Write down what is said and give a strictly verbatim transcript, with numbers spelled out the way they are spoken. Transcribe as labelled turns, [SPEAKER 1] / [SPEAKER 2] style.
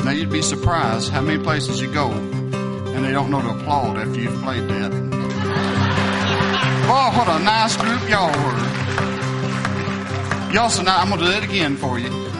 [SPEAKER 1] Now, you'd be surprised how many places you go and they don't know to applaud after you've played that. Boy, what a nice group y'all were. Y'all, so now I'm going to do that again for you.